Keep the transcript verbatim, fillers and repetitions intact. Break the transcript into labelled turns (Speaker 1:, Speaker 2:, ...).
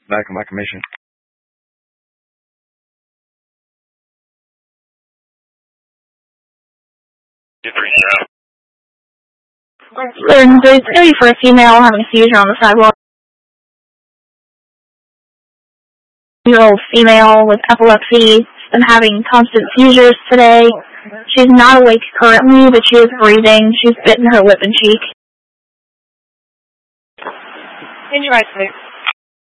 Speaker 1: back on my commission.
Speaker 2: It's going to be for a female having a seizure on the sidewalk. Year-old female with epilepsy and having constant seizures today. She's not awake currently, but she is breathing. She's bitten her lip and cheek.
Speaker 3: Change your eyes, please.